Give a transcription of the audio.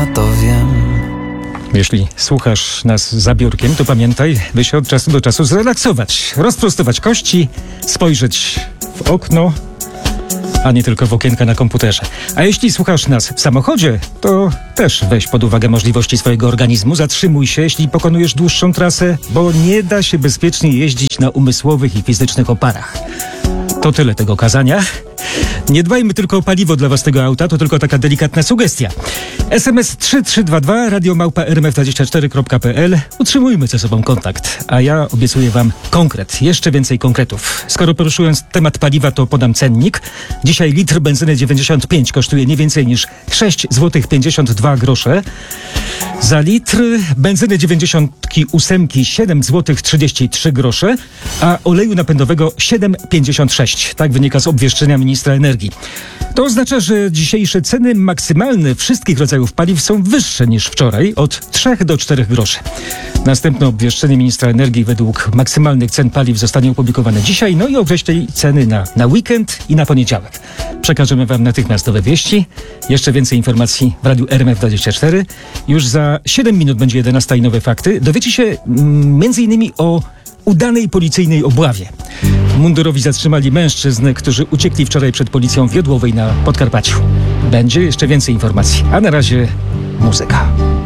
ja to wiem. Jeśli słuchasz nas za biurkiem, to pamiętaj, by się od czasu do czasu zrelaksować, rozprostować kości, spojrzeć w okno, a nie tylko w okienka na komputerze. A jeśli słuchasz nas w samochodzie, to też weź pod uwagę możliwości swojego organizmu. Zatrzymuj się, jeśli pokonujesz dłuższą trasę, bo nie da się bezpiecznie jeździć na umysłowych i fizycznych oparach. To tyle tego kazania. Nie dbajmy tylko o paliwo dla własnego auta, to tylko taka delikatna sugestia. SMS 3322 radiomałpa.rmf24.pl. Utrzymujmy ze sobą kontakt, a ja obiecuję wam konkret, jeszcze więcej konkretów. Skoro poruszyłem temat paliwa, to podam cennik. Dzisiaj litr benzyny 95 kosztuje nie więcej niż 6,52 zł. Za litr benzyny 98 7,33 zł, a oleju napędowego 7,56. Tak wynika z obwieszczenia ministra energii. To oznacza, że dzisiejsze ceny maksymalne wszystkich rodzajów paliw są wyższe niż wczoraj, od 3 do 4 groszy. Następne obwieszczenie ministra energii według maksymalnych cen paliw zostanie opublikowane dzisiaj, no i określi ceny na weekend i na poniedziałek. Przekażemy wam natychmiastowe wieści. Jeszcze więcej informacji w Radiu RMF24. Już za 7 minut będzie 11 i nowe fakty. Dowiecie się m.in. o udanej policyjnej obławie. Mundurowi zatrzymali mężczyzn, którzy uciekli wczoraj przed policją w Jodłowej na Podkarpaciu. Będzie jeszcze więcej informacji, a na razie muzyka.